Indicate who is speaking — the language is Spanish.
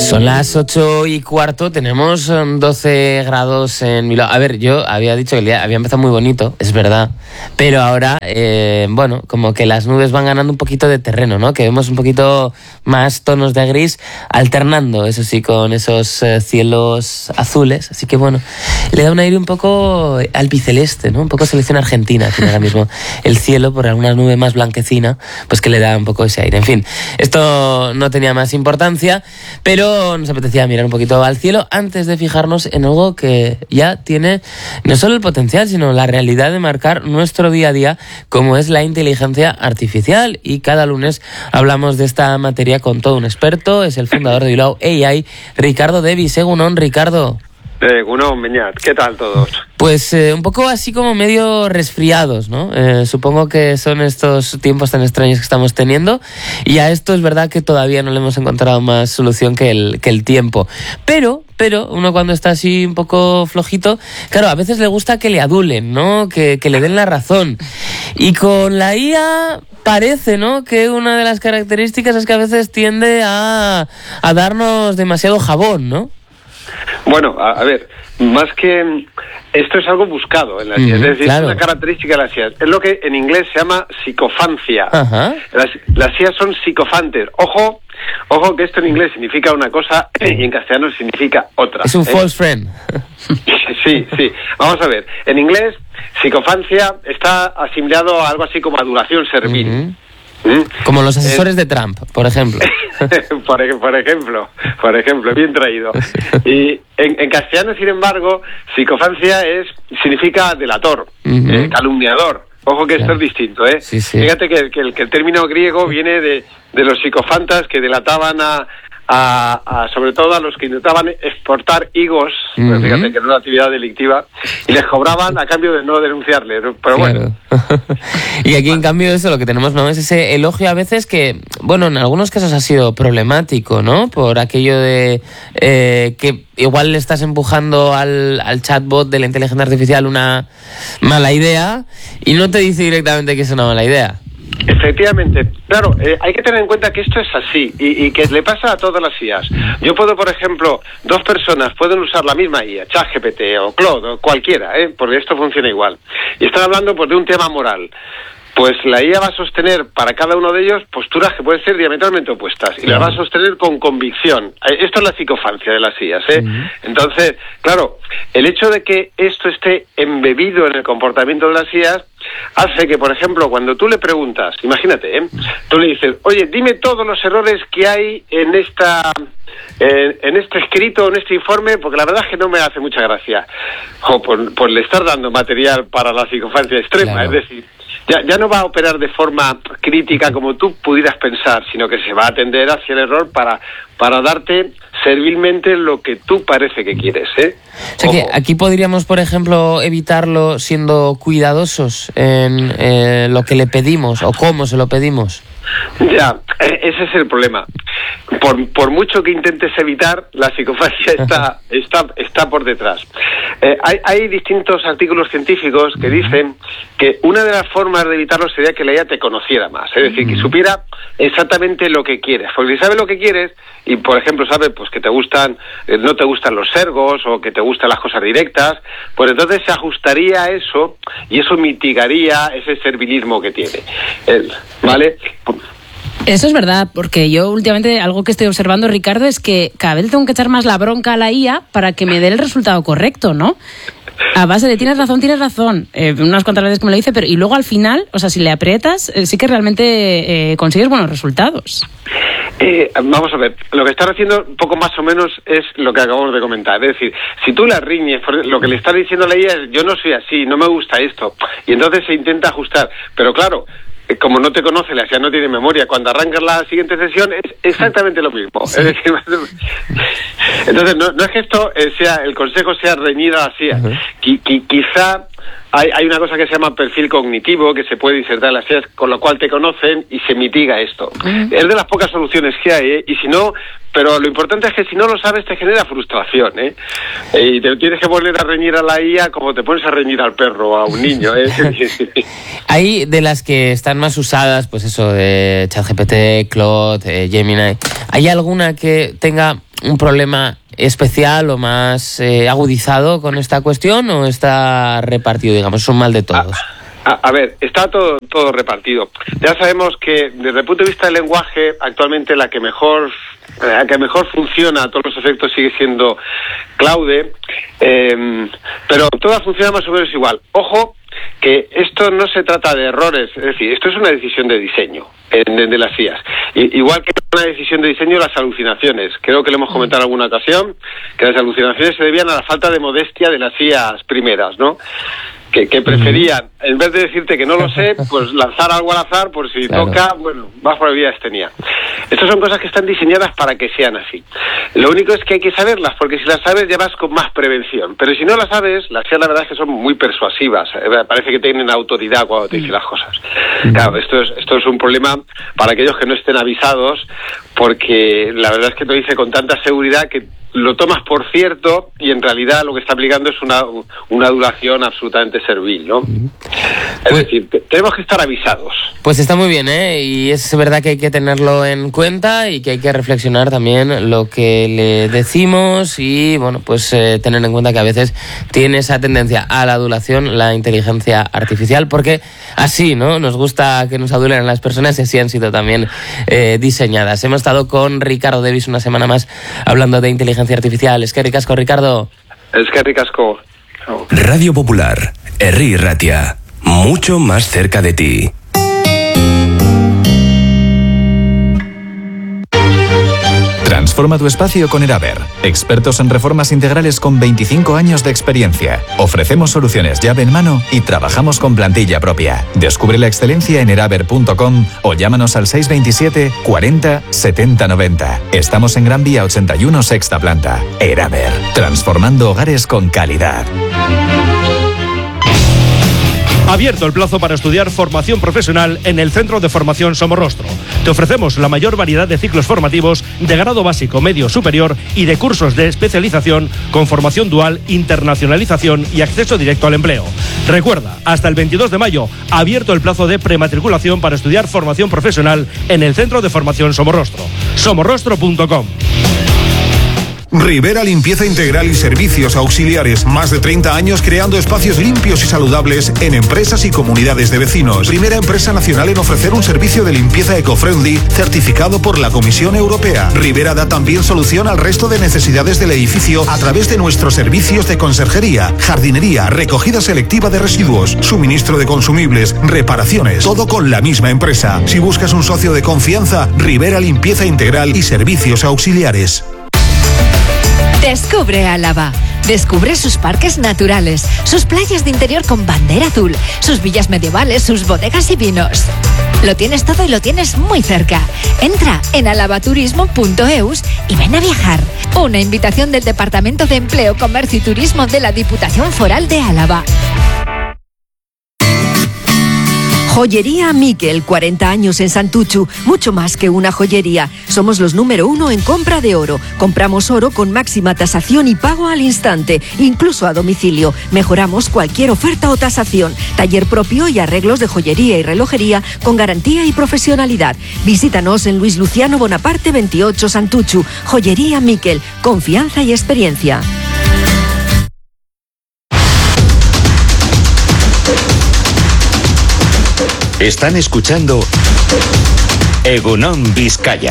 Speaker 1: Son las 8:15, tenemos 12 grados en Bilbao. A ver, yo había dicho que el día había empezado muy bonito, es verdad, pero ahora, bueno, como que las nubes van ganando un poquito de terreno, ¿no? Que vemos un poquito más tonos de gris alternando, eso sí, con esos cielos azules. Así que bueno, le da un aire un poco albiceleste, ¿no? Un poco selección argentina tiene ahora mismo el cielo, por alguna nube más blanquecina, pues que le da un poco ese aire. En fin, esto no tenía más importancia, pero nos apetecía mirar un poquito al cielo antes de fijarnos en algo que ya tiene no solo el potencial, sino la realidad de marcar nuestro día a día, como es la inteligencia artificial. Y cada lunes hablamos de esta materia con todo un experto. Es el fundador de Bilbao AI, Ricardo Devis. Egunon, Ricardo.
Speaker 2: Egunon, Beñat, ¿qué tal todos?
Speaker 1: Pues un poco así como medio resfriados, ¿no? Supongo que son estos tiempos tan extraños que estamos teniendo, y a esto es verdad que todavía no le hemos encontrado más solución que el tiempo. Pero uno cuando está así un poco flojito, claro, a veces le gusta que le adulen, ¿no? Que le den la razón. Y con la IA parece, ¿no?, que una de las características es que a veces tiende a darnos demasiado jabón, ¿no?
Speaker 2: Bueno, a ver, más que esto es algo buscado en las IAs, es decir, claro, es una característica de las IAs. Es lo que en inglés se llama psicofancia.
Speaker 1: Ajá.
Speaker 2: Las IAs son psicofantes. Ojo que esto en inglés significa una cosa y en castellano significa otra.
Speaker 1: Es un false friend.
Speaker 2: Sí. Vamos a ver, en inglés psicofancia está asimilado a algo así como adulación servil.
Speaker 1: Como los asesores de Trump, por ejemplo.
Speaker 2: por ejemplo, bien traído. Y en castellano, sin embargo, psicofancia significa delator, calumniador. Ojo que esto es distinto, ¿eh?
Speaker 1: Sí.
Speaker 2: Fíjate que el término griego viene de los psicofantas que delataban sobre todo a los que intentaban exportar higos, fíjate que era una actividad delictiva, y les cobraban a cambio de no denunciarles, pero claro. Bueno.
Speaker 1: Y aquí en cambio eso lo que tenemos, ¿no?, es ese elogio a veces que, bueno, en algunos casos ha sido problemático, ¿no?, por aquello de que igual le estás empujando al chatbot de la inteligencia artificial una mala idea y no te dice directamente que es una mala idea.
Speaker 2: Efectivamente, claro, hay que tener en cuenta que esto es así y que le pasa a todas las IAs. Yo puedo, por ejemplo, dos personas pueden usar la misma IA, ChatGPT o Claude o cualquiera, porque esto funciona igual. Y están hablando pues de un tema moral. Pues la IA va a sostener para cada uno de ellos posturas que pueden ser diametralmente opuestas y las va a sostener con convicción. Esto es la psicofancia de las IAs, Entonces, claro, el hecho de que esto esté embebido en el comportamiento de las IAs hace que, por ejemplo, cuando tú le preguntas, imagínate, tú le dices, oye, dime todos los errores que hay en este escrito, en este informe, porque la verdad es que no me hace mucha gracia. Pues le estás dando material para la psicofancia extrema, claro. Es decir, ya no va a operar de forma crítica como tú pudieras pensar, sino que se va a tender hacia el error para darte servilmente lo que tú parece que quieres,
Speaker 1: O sea que aquí podríamos, por ejemplo, evitarlo siendo cuidadosos en lo que le pedimos o cómo se lo pedimos.
Speaker 2: Ya, ese es el problema. Por mucho que intentes evitar, la psicofancia está por detrás. Hay distintos artículos científicos que dicen que una de las formas de evitarlo sería que la IA te conociera más, es decir, que supiera exactamente lo que quieres. Porque si sabe lo que quieres y, por ejemplo, sabe pues que no te gustan los sergos o que te gustan las cosas directas, pues entonces se ajustaría a eso y eso mitigaría ese servilismo que tiene. ¿Vale?
Speaker 3: Eso es verdad, porque yo últimamente algo que estoy observando, Ricardo, es que cada vez tengo que echar más la bronca a la IA para que me dé el resultado correcto, ¿no? A base de tienes razón, unas cuantas veces que me lo dice, pero y luego al final, o sea, si le aprietas, sí que realmente consigues buenos resultados.
Speaker 2: Vamos a ver, lo que están haciendo un poco más o menos es lo que acabamos de comentar, es decir, si tú la riñes, lo que le está diciendo a la IA es yo no soy así, no me gusta esto, y entonces se intenta ajustar, pero claro, como no te conoce, la IA no tiene memoria, cuando arrancas la siguiente sesión es exactamente lo mismo. Sí. Es decir, entonces no es que esto el consejo sea reñir a las IAs. Quizá hay una cosa que se llama perfil cognitivo que se puede insertar en las IAs, con lo cual te conocen y se mitiga esto. Es de las pocas soluciones que hay, y si no, pero lo importante es que si no lo sabes te genera frustración, y te tienes que volver a reñir a la IA como te pones a reñir al perro o a un niño,
Speaker 1: Hay de las que están más usadas, pues eso, de ChatGPT, Claude, Gemini. ¿Hay alguna que tenga un problema especial o más agudizado con esta cuestión, o está repartido, digamos, es un mal de todos?
Speaker 2: A ver, está todo repartido. Ya sabemos que desde el punto de vista del lenguaje, actualmente la que mejor funciona a todos los efectos sigue siendo Claude, pero todas funcionan más o menos igual. Ojo, que esto no se trata de errores, es decir, esto es una decisión de diseño de las IAs. Igual que una decisión de diseño las alucinaciones. Creo que lo hemos comentado en alguna ocasión, que las alucinaciones se debían a la falta de modestia de las IAs primeras, ¿no? Que preferían, en vez de decirte que no lo sé, pues lanzar algo al azar por si toca, bueno, más probabilidades tenía. Estas son cosas que están diseñadas para que sean así. Lo único es que hay que saberlas, porque si las sabes ya vas con más prevención. Pero si no las sabes, las IAs la verdad es que son muy persuasivas. Parece que tienen autoridad cuando te dicen las cosas. Claro, esto es un problema para aquellos que no estén avisados, porque la verdad es que te dice con tanta seguridad que lo tomas por cierto y en realidad lo que está aplicando es una adulación absolutamente servil, ¿no? Es decir, tenemos que estar avisados.
Speaker 1: Pues está muy bien, ¿eh? Y es verdad que hay que tenerlo en cuenta y que hay que reflexionar también lo que le decimos y, bueno, pues tener en cuenta que a veces tiene esa tendencia a la adulación la inteligencia artificial, porque así, ¿no? Nos gusta que nos adulen las personas y así han sido también diseñadas. Hemos estado con Ricardo Davis una semana más hablando de inteligencia artificial. Es que ricasco, Ricardo.
Speaker 2: Es que ricasco.
Speaker 4: Radio Popular, Herri Ratia, mucho más cerca de ti.
Speaker 5: Transforma tu espacio con Eraber, expertos en reformas integrales con 25 años de experiencia. Ofrecemos soluciones llave en mano y trabajamos con plantilla propia. Descubre la excelencia en eraber.com o llámanos al 627 40 70 90. Estamos en Gran Vía 81, sexta planta. Eraber, transformando hogares con calidad.
Speaker 6: Abierto el plazo para estudiar formación profesional en el Centro de Formación Somorrostro. Te ofrecemos la mayor variedad de ciclos formativos de grado básico, medio, superior y de cursos de especialización con formación dual, internacionalización y acceso directo al empleo. Recuerda, hasta el 22 de mayo, abierto el plazo de prematriculación para estudiar formación profesional en el Centro de Formación Somorrostro. somorrostro.com.
Speaker 7: Rivera Limpieza Integral y Servicios Auxiliares. Más de 30 años creando espacios limpios y saludables en empresas y comunidades de vecinos. Primera empresa nacional en ofrecer un servicio de limpieza eco-friendly certificado por la Comisión Europea. Rivera da también solución al resto de necesidades del edificio a través de nuestros servicios de conserjería, jardinería, recogida selectiva de residuos, suministro de consumibles, reparaciones. Todo con la misma empresa. Si buscas un socio de confianza, Rivera Limpieza Integral y Servicios Auxiliares.
Speaker 8: Descubre Álava. Descubre sus parques naturales, sus playas de interior con bandera azul, sus villas medievales, sus bodegas y vinos. Lo tienes todo y lo tienes muy cerca. Entra en alavaturismo.eus y ven a viajar. Una invitación del Departamento de Empleo, Comercio y Turismo de la Diputación Foral de Álava.
Speaker 9: Joyería Miquel, 40 años en Santuchu, mucho más que una joyería. Somos los número 1 en compra de oro. Compramos oro con máxima tasación y pago al instante, incluso a domicilio. Mejoramos cualquier oferta o tasación. Taller propio y arreglos de joyería y relojería con garantía y profesionalidad. Visítanos en Luis Luciano Bonaparte 28 Santuchu. Joyería Miquel, confianza y experiencia.
Speaker 4: Están escuchando Egunon Vizcaya.